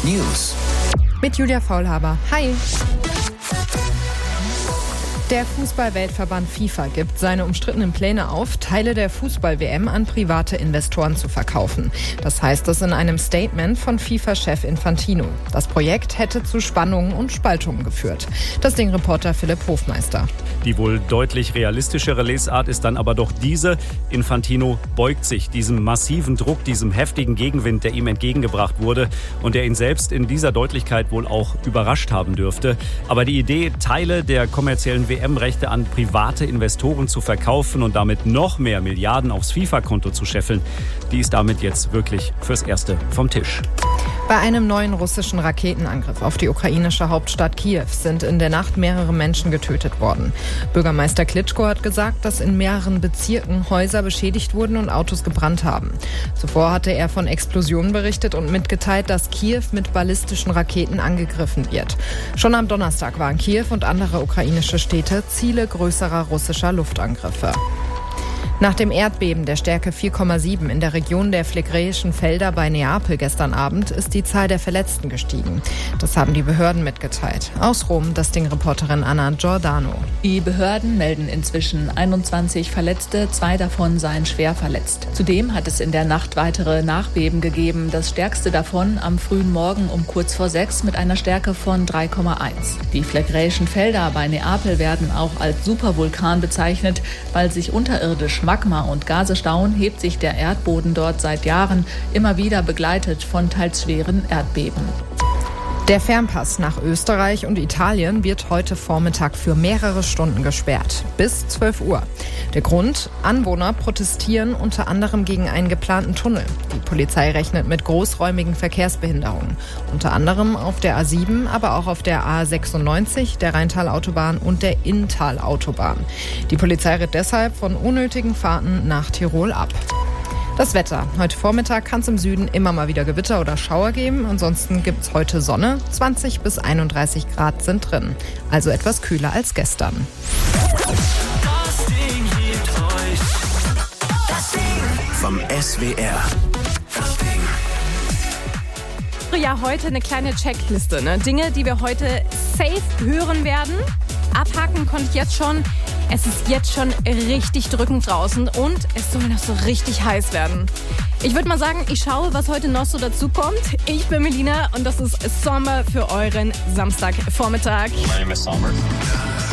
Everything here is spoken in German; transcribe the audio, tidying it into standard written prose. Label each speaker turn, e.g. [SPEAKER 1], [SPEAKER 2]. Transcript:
[SPEAKER 1] News
[SPEAKER 2] mit Julia Faulhaber. Hi! Der Fußball-Weltverband FIFA gibt seine umstrittenen Pläne auf, Teile der Fußball-WM an private Investoren zu verkaufen. Das heißt es in einem Statement von FIFA-Chef Infantino. Das Projekt hätte zu Spannungen und Spaltungen geführt. Das Ding-Reporter Philipp Hofmeister.
[SPEAKER 3] Die wohl deutlich realistischere Lesart ist dann aber doch diese. Infantino beugt sich diesem massiven Druck, diesem heftigen Gegenwind, der ihm entgegengebracht wurde und der ihn selbst in dieser Deutlichkeit wohl auch überrascht haben dürfte. Aber die Idee, Teile der kommerziellen WM-Rechte an private Investoren zu verkaufen und damit noch mehr Milliarden aufs FIFA-Konto zu scheffeln, die ist damit jetzt wirklich fürs Erste vom Tisch.
[SPEAKER 2] Bei einem neuen russischen Raketenangriff auf die ukrainische Hauptstadt Kiew sind in der Nacht mehrere Menschen getötet worden. Bürgermeister Klitschko hat gesagt, dass in mehreren Bezirken Häuser beschädigt wurden und Autos gebrannt haben. Zuvor hatte er von Explosionen berichtet und mitgeteilt, dass Kiew mit ballistischen Raketen angegriffen wird. Schon am Donnerstag waren Kiew und andere ukrainische Städte Ziele größerer russischer Luftangriffe. Nach dem Erdbeben der Stärke 4,7 in der Region der Phlegräischen Felder bei Neapel gestern Abend ist die Zahl der Verletzten gestiegen. Das haben die Behörden mitgeteilt. Aus Rom das Ding-Reporterin Anna Giordano.
[SPEAKER 4] Die Behörden melden inzwischen 21 Verletzte, 2 davon seien schwer verletzt. Zudem hat es in der Nacht weitere Nachbeben gegeben. Das stärkste davon am frühen Morgen um kurz vor 6 mit einer Stärke von 3,1. Die Phlegräischen Felder bei Neapel werden auch als Supervulkan bezeichnet, weil sich unterirdisch Magma und Gase stauen, hebt sich der Erdboden dort seit Jahren, immer wieder begleitet von teils schweren Erdbeben.
[SPEAKER 2] Der Fernpass nach Österreich und Italien wird heute Vormittag für mehrere Stunden gesperrt, bis 12 Uhr. Der Grund? Anwohner protestieren unter anderem gegen einen geplanten Tunnel. Die Polizei rechnet mit großräumigen Verkehrsbehinderungen, unter anderem auf der A7, aber auch auf der A96, der Rheintalautobahn und der Inntalautobahn. Die Polizei rät deshalb von unnötigen Fahrten nach Tirol ab. Das Wetter. Heute Vormittag kann es im Süden immer mal wieder Gewitter oder Schauer geben. Ansonsten gibt es heute Sonne. 20 bis 31 Grad sind drin. Also etwas kühler als gestern.
[SPEAKER 1] Das Ding hebt euch. Das Ding vom SWR. Das Ding.
[SPEAKER 5] Ja, heute eine kleine Checkliste. Ne? Dinge, die wir heute safe hören werden. Abhaken konnte ich jetzt schon. Es ist jetzt schon richtig drückend draußen und es soll noch so richtig heiß werden. Ich würde mal sagen, ich schaue, was heute noch so dazu kommt. Ich bin Melina und das ist Sommer für euren Samstagvormittag.
[SPEAKER 6] My name is Summer.